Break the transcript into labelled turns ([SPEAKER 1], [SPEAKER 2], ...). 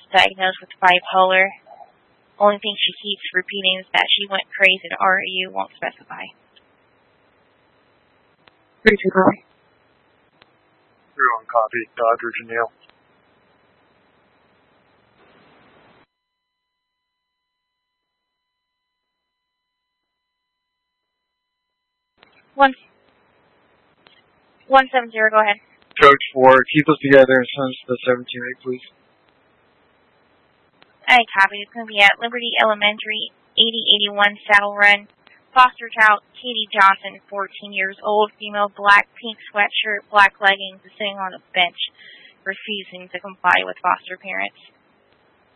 [SPEAKER 1] diagnosed with bipolar. Only thing she keeps repeating is that she went crazy at REU, won't specify.
[SPEAKER 2] 32 copy.
[SPEAKER 3] 31 copy. Dodger Janelle.
[SPEAKER 1] One 170, go ahead.
[SPEAKER 3] Coach 4, keep us together and send us the 17-8, please.
[SPEAKER 1] I copy. It's going to be at Liberty Elementary, 8081 Saddle Run. Foster child Katie Johnson, 14 years old, female, black, pink sweatshirt, black leggings, is sitting on a bench, refusing to comply with foster parents.